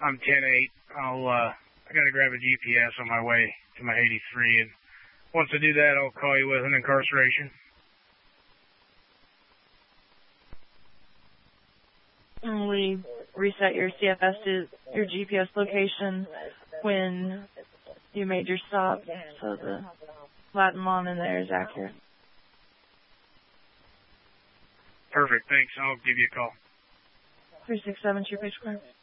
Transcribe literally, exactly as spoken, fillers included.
I'm ten eight. I'll, uh, I gotta grab a G P S on my way to my eighty-three, and once I do that, I'll call you with an incarceration. And we reset your C F S to your G P S location when you made your stop, so the Latin lawn in there is accurate. Perfect, thanks. I'll give you a call. three six seven True Page Square.